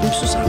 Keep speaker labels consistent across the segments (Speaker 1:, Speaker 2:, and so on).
Speaker 1: uns zusammen.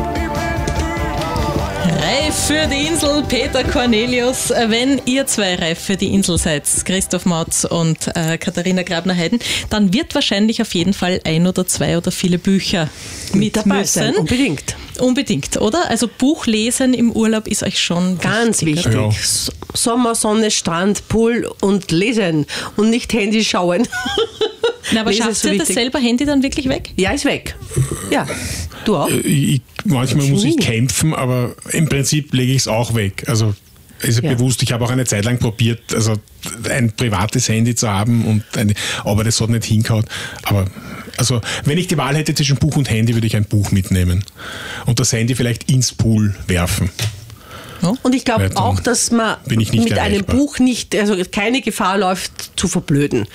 Speaker 2: Reif für die Insel, Peter Cornelius. Wenn ihr zwei reif für die Insel seid, Christoph Mautz und Katharina Grabner-Heiden, dann wird wahrscheinlich auf jeden Fall 1 oder 2 oder viele Bücher mit
Speaker 1: dabei
Speaker 2: müssen.
Speaker 1: sein.
Speaker 2: Unbedingt, oder? Also Buchlesen im Urlaub ist euch schon
Speaker 1: ganz wichtig.
Speaker 3: Ja.
Speaker 1: Sommer, Sonne, Strand, Pool und lesen und nicht Handy schauen.
Speaker 2: Na, aber
Speaker 1: Lesen
Speaker 2: schafft
Speaker 1: ist so
Speaker 2: ihr das
Speaker 1: wichtig.
Speaker 2: selber Handy dann wirklich weg?
Speaker 1: Ja, ist weg. Ja, du auch?
Speaker 3: Manchmal muss ich
Speaker 1: Nie.
Speaker 3: kämpfen, aber im Prinzip lege ich es auch weg. Also ist ja bewusst, ich habe auch eine Zeit lang probiert, also ein privates Handy zu haben, aber das hat nicht hingehauen. Aber also, wenn ich die Wahl hätte zwischen Buch und Handy, würde ich ein Buch mitnehmen und das Handy vielleicht ins Pool werfen.
Speaker 1: Und ich glaube
Speaker 3: Weil
Speaker 1: auch, dass man
Speaker 3: bin ich nicht
Speaker 1: mit einem
Speaker 3: erreichbar.
Speaker 1: Buch also keine Gefahr läuft, zu verblöden.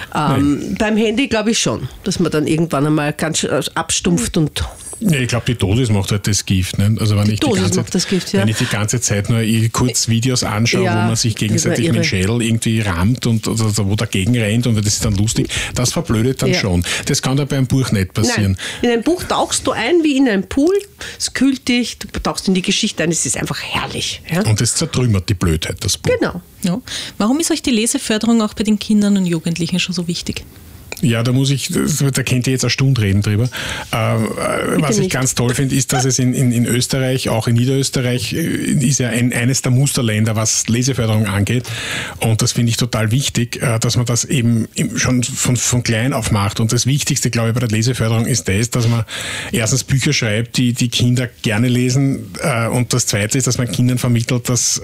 Speaker 1: Beim Handy glaube ich schon, dass man dann irgendwann einmal ganz abstumpft und.
Speaker 3: Ja, ich glaube, die Dosis macht halt das Gift. Ne? Also wenn ich wenn ich die ganze Zeit nur kurz Videos anschaue,
Speaker 1: Ja,
Speaker 3: wo man sich gegenseitig
Speaker 1: irre.
Speaker 3: mit dem Schädel irgendwie rammt und wo dagegen rennt und das ist dann lustig, das verblödet dann schon. Das kann da beim Buch nicht passieren.
Speaker 1: Nein, in ein Buch tauchst du ein wie in einen Pool, es kühlt dich, du tauchst in die Geschichte ein, es ist einfach herrlich. Ja?
Speaker 3: Und das zertrümmert die Blödheit, das Buch.
Speaker 1: Genau.
Speaker 2: Ja. Warum ist euch die Leseförderung auch bei den Kindern und Jugendlichen schon so wichtig?
Speaker 3: Ja, da könnt ihr jetzt eine Stunde reden drüber. Was ich ganz toll finde, ist, dass es in Österreich, auch in Niederösterreich, ist ja eines der Musterländer, was Leseförderung angeht. Und das finde ich total wichtig, dass man das eben schon von klein auf macht. Und das Wichtigste, glaube ich, bei der Leseförderung ist das, dass man erstens Bücher schreibt, die Kinder gerne lesen. Und das Zweite ist, dass man Kindern vermittelt, dass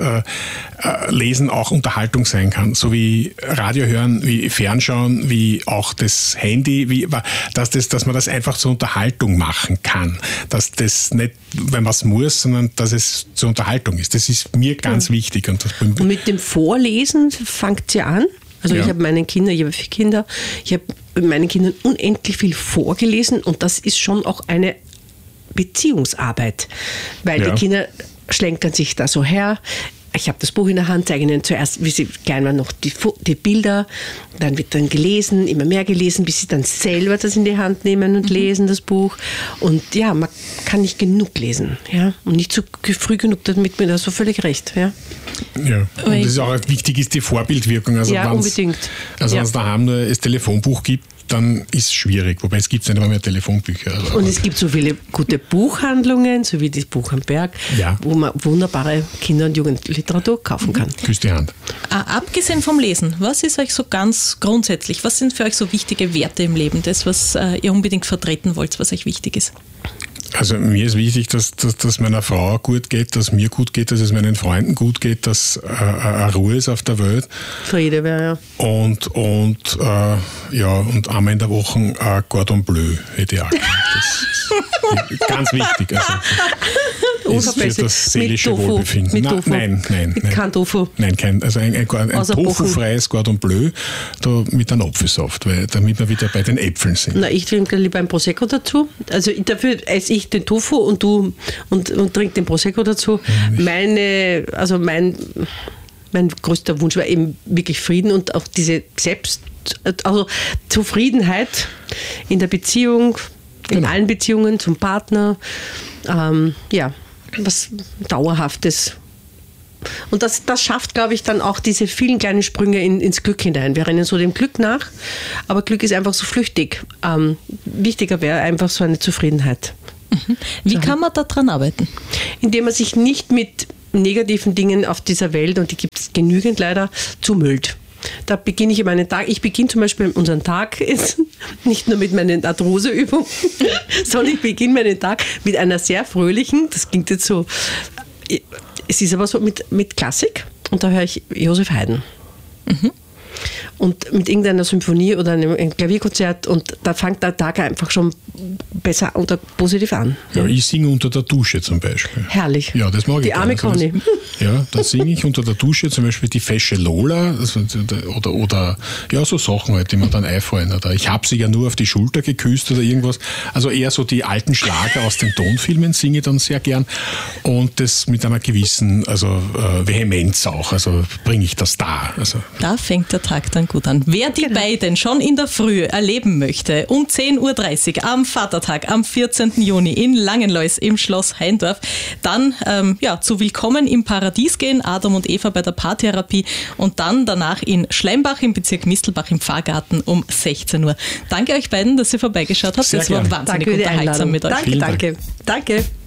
Speaker 3: Lesen auch Unterhaltung sein kann. So wie Radio hören, wie Fernschauen, wie auch das Handy, dass man das einfach zur Unterhaltung machen kann. Dass das nicht, wenn man es muss, sondern dass es zur Unterhaltung ist. Das ist mir ganz wichtig. Und
Speaker 1: mit dem Vorlesen fängt es ja an. Also ich habe 4 Kinder, ich habe meinen Kindern unendlich viel vorgelesen und das ist schon auch eine Beziehungsarbeit, weil die Kinder schlenkern sich da so her. Ich habe das Buch in der Hand, zeige ihnen zuerst, wie sie klein waren, noch die Bilder. Dann wird dann gelesen, immer mehr gelesen, bis sie dann selber das in die Hand nehmen und lesen, das Buch. Und ja, man kann nicht genug lesen. Ja? Und nicht zu früh genug, damit mir das so völlig recht. Ja,
Speaker 3: ja. Und das ist auch wichtig, ist die Vorbildwirkung. Also
Speaker 1: unbedingt.
Speaker 3: Also wenn es daheim nur das Telefonbuch gibt, dann ist es schwierig. Wobei es gibt nicht mehr Telefonbücher. Also
Speaker 1: und es gibt so viele gute Buchhandlungen, so wie das Buch am Berg, wo man wunderbare Kinder- und Jugendliteratur kaufen kann.
Speaker 3: Küss die Hand.
Speaker 2: Abgesehen vom Lesen, was ist euch so ganz grundsätzlich, was sind für euch so wichtige Werte im Leben, das, was ihr unbedingt vertreten wollt, was euch wichtig ist?
Speaker 3: Also mir ist wichtig, dass meiner Frau gut geht, dass mir gut geht, dass es meinen Freunden gut geht, dass Ruhe ist auf der Welt.
Speaker 1: Friede wäre, ja.
Speaker 3: Und einmal in der Woche Cordon Bleu hätte ich auch. Das ist ganz wichtig. Also, ist für das seelische Wohlbefinden.
Speaker 1: Mit Tofu.
Speaker 3: Nein.
Speaker 1: Kein Tofu.
Speaker 3: Nein, also ein tofufreies Cordon Bleu da mit einem Apfelsaft, damit wir wieder bei den Äpfeln sind.
Speaker 1: Na, ich trinke lieber ein Prosecco dazu. Also dafür esse ich den Tofu und trinke den Prosecco dazu. Mein größter Wunsch war eben wirklich Frieden und auch diese Zufriedenheit in der Beziehung, in allen Beziehungen zum Partner. Was Dauerhaftes. Und das schafft, glaube ich, dann auch diese vielen kleinen Sprünge ins Glück hinein. Wir rennen so dem Glück nach, aber Glück ist einfach so flüchtig. Wichtiger wäre einfach so eine Zufriedenheit.
Speaker 2: Wie kann man da dran arbeiten?
Speaker 1: Indem man sich nicht mit negativen Dingen auf dieser Welt, und die gibt es genügend leider, zumüllt. Da beginne ich meinen Tag. Ich beginne zum Beispiel unseren Tag nicht nur mit meinen Arthroseübungen, sondern ich beginne meinen Tag mit einer sehr fröhlichen, das klingt jetzt so, es ist aber so mit Klassik, und da höre ich Josef Haydn. Und mit irgendeiner Symphonie oder einem Klavierkonzert, und da fängt der Tag einfach schon besser und positiv an.
Speaker 3: Ja, ich singe unter der Dusche zum Beispiel.
Speaker 1: Herrlich.
Speaker 3: Ja, das mag ich.
Speaker 1: Die arme Conny.
Speaker 3: Ja, da singe ich unter der Dusche zum Beispiel die Fesche Lola oder so Sachen halt, die mir dann einfallen. Oder ich habe sie ja nur auf die Schulter geküsst oder irgendwas. Also eher so die alten Schlager aus den Tonfilmen singe ich dann sehr gern, und das mit einer gewissen Vehemenz auch. Also bringe ich das da. Also
Speaker 2: Da fängt der Tag dann gut an. Wer die beiden schon in der Früh erleben möchte, um 10.30 Uhr am Vatertag, am 14. Juni in Langenlois im Schloss Haindorf, dann zu Willkommen im Paradies gehen, Adam und Eva bei der Paartherapie und dann danach in Schleimbach im Bezirk Mistelbach im Pfarrgarten um 16 Uhr. Danke euch beiden, dass ihr vorbeigeschaut habt. Es war wahnsinnig unterhaltsam mit euch.
Speaker 1: Danke.